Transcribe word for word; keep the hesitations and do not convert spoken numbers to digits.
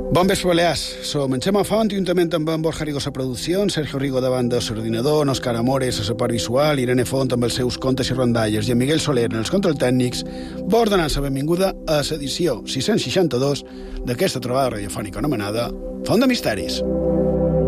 Bon vespre, Balears. Som en Xema Font, juntament amb en Borja Rigo a la producció, en Sergio Rigo davant de l'ordinador, en Òscar Amores a la part visual, Irene Font amb els seus contes i rondalles i en Miguel Soler en els controls tècnics, vos donant la benvinguda a l'edició sis-cents seixanta-dos d'aquesta trobada radiofònica anomenada Font de Misteris.